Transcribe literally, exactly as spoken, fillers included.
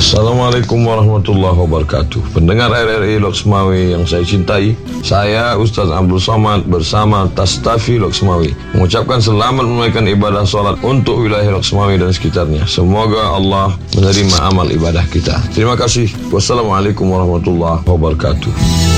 Assalamualaikum warahmatullahi wabarakatuh. Pendengar R R I Loksmawi yang saya cintai, saya Ustaz Abdul Somad bersama Tastafi Loksmawi mengucapkan selamat menunaikan ibadah sholat untuk wilayah Loksmawi dan sekitarnya. Semoga Allah menerima amal ibadah kita. Terima kasih. Wassalamualaikum warahmatullahi wabarakatuh.